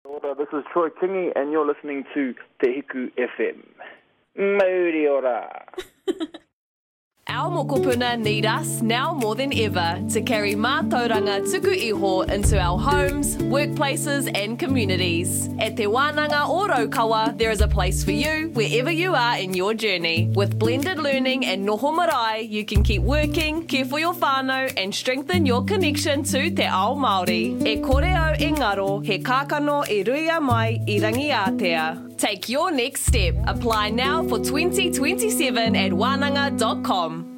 Ora, this is Troy Kingi, and you're listening to Te Hiku FM. Mauri ora. Our mokopuna need us now more than ever to carry mātauranga tuku iho into our homes, workplaces and communities. At Te Wānanga o Raukawa, there is a place for you wherever you are in your journey. With blended learning and noho marae, you can keep working, care for your whānau and strengthen your connection to te ao Māori. E kore au e ngaro, he kākano e ruia mai I rangi Aotea. Take your next step. Apply now for 2027 at wananga.com.